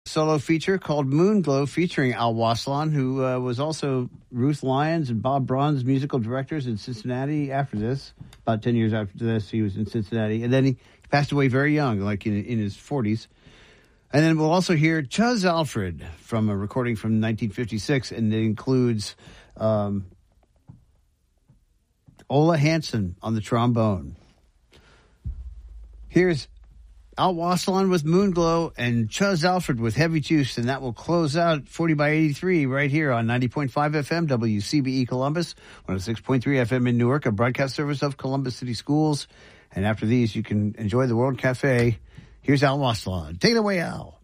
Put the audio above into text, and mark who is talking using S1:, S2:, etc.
S1: solo feature called Moonglow featuring Al Waslan, who was also Ruth Lyons and Bob Braun's musical directors in Cincinnati after this. About 10 years after this, he was in Cincinnati. And then he passed away very young, like in his 40s. And then we'll also hear Chuzz Alfred from a recording from 1956, and it includes Ola Hansen on the trombone. Here's Al Waslan with Moonglow and Chuzz Alfred with Heavy Juice, and that will close out 40 by 83 right here on 90.5 FM, WCBE Columbus, 106.3 FM in Newark, a broadcast service of Columbus City Schools. And after these, you can enjoy the World Cafe. Here's Al Waslan. Take it away, Al.